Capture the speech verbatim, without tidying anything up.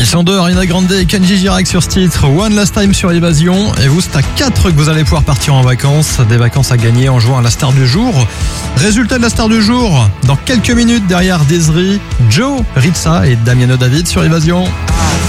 Ils sont deux, Ariana Grande et Kenji Girac sur ce titre. One Last Time sur Évasion. Et vous, c'est à quatre que vous allez pouvoir partir en vacances. Des vacances à gagner en jouant à la star du jour. Résultat de la star du jour, dans quelques minutes derrière Desiree, Joe, Ritza et Damiano David sur Évasion.